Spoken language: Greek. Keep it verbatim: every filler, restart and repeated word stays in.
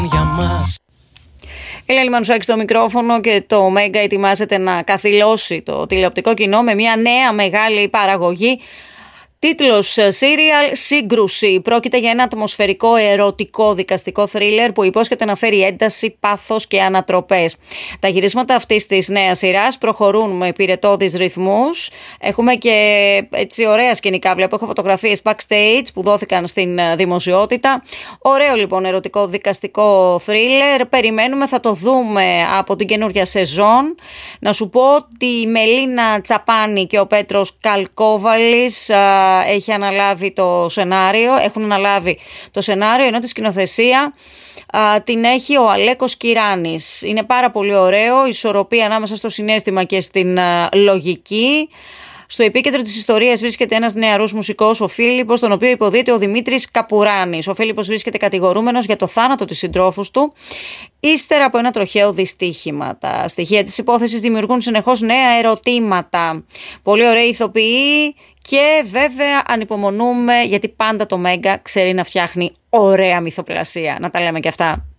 Για μας. Η Ελένη Μανουσάκη στο μικρόφωνο και το Μέγκα ετοιμάζεται να καθυλώσει το τηλεοπτικό κοινό με μια νέα μεγάλη παραγωγή. Τίτλος Serial Σύγκρουση. Πρόκειται για ένα ατμοσφαιρικό ερωτικό δικαστικό θρίλερ που υπόσχεται να φέρει ένταση, πάθος και ανατροπές. Τα γυρίσματα αυτής της νέας σειράς προχωρούν με πυρετώδεις ρυθμούς. Έχουμε και έτσι ωραία σκηνικά. Βλέπω, έχω φωτογραφίες backstage που δόθηκαν στην δημοσιότητα. Ωραίο λοιπόν ερωτικό δικαστικό θρίλερ. Περιμένουμε, θα το δούμε από την καινούργια σεζόν. Να σου πω ότι η Μελίνα Τσαπάνη και ο Πέτρος Καλκόβαλης έχει αναλάβει το σενάριο, έχουν αναλάβει το σενάριο, ενώ τη σκηνοθεσία α, την έχει ο Αλέκος Κυράνης. Είναι πάρα πολύ ωραίο, ισορροπία ανάμεσα στο συναίσθημα και στην α, λογική. Στο επίκεντρο της ιστορίας βρίσκεται ένας νεαρός μουσικός, ο Φίλιππος, τον οποίο υποδείται ο Δημήτρης Καπουράνης. Ο Φίλιππος βρίσκεται κατηγορούμενος για το θάνατο της συντρόφους του, ύστερα από ένα τροχαίο δυστύχημα. Τα στοιχεία της υπόθεσης δημιουργούν συνεχώς νέα ερωτήματα. Πολύ ωραία ηθοποιοί. Και βέβαια ανυπομονούμε, γιατί πάντα το Μέγκα ξέρει να φτιάχνει ωραία μυθοπλασία. Να τα λέμε και αυτά.